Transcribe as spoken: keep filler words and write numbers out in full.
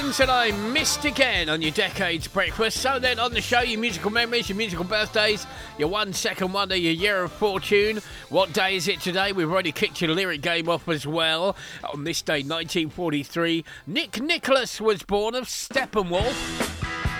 tunes that I missed again on your Decades Breakfast. So then on the show, your musical memories, your musical birthdays, your one second wonder, your year of fortune. What day is it today? We've already kicked your lyric game off as well. On this day, nineteen forty-three, Nick Nicholas was born of Steppenwolf.